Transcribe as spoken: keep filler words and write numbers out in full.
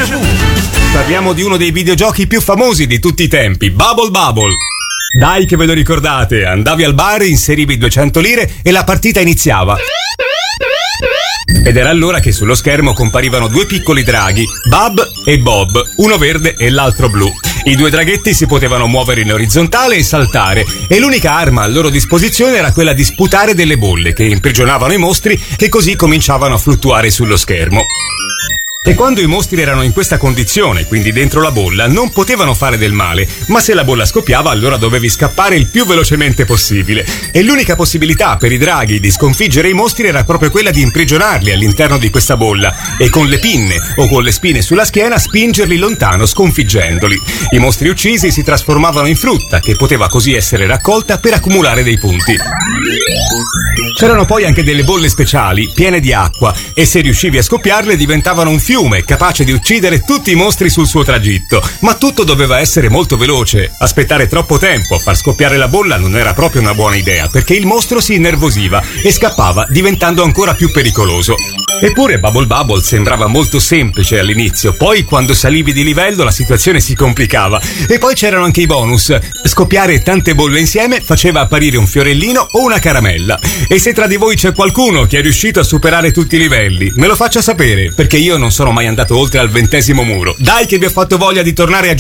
Parliamo di uno dei videogiochi più famosi di tutti i tempi, Bubble Bubble. Dai che ve lo ricordate, andavi al bar, inserivi duecento lire e la partita iniziava. Ed era allora che sullo schermo comparivano due piccoli draghi, Bub e Bob, uno verde e l'altro blu. I due draghetti si potevano muovere in orizzontale e saltare, e l'unica arma a loro disposizione era quella di sputare delle bolle che imprigionavano i mostri, che così cominciavano a fluttuare sullo schermo. E quando i mostri erano in questa condizione, quindi dentro la bolla, non potevano fare del male, ma se la bolla scoppiava allora dovevi scappare il più velocemente possibile. E l'unica possibilità per i draghi di sconfiggere i mostri era proprio quella di imprigionarli all'interno di questa bolla e con le pinne o con le spine sulla schiena spingerli lontano sconfiggendoli. I mostri uccisi si trasformavano in frutta che poteva così essere raccolta per accumulare dei punti. C'erano poi anche delle bolle speciali piene di acqua e se riuscivi a scoppiarle diventavano un fiume capace di uccidere tutti i mostri sul suo tragitto, ma tutto doveva essere molto veloce. Aspettare troppo tempo a far scoppiare la bolla non era proprio una buona idea, perché il mostro si innervosiva e scappava, diventando ancora più pericoloso. Eppure Bubble Bubble sembrava molto semplice all'inizio, poi quando salivi di livello la situazione si complicava. E poi c'erano anche i bonus. Scoppiare tante bolle insieme faceva apparire un fiorellino o una caramella. E se tra di voi c'è qualcuno che è riuscito a superare tutti i livelli, me lo faccia sapere, perché io non sono mai andato oltre al ventesimo muro. Dai che vi ho fatto voglia di tornare a